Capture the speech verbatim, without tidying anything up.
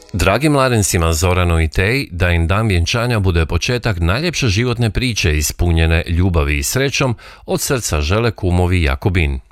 Dragim mladencima Zoranu i Tej, da im dan vjenčanja bude početak najljepše životne priče ispunjene ljubavi i srećom, od srca žele kumovi Jakobin.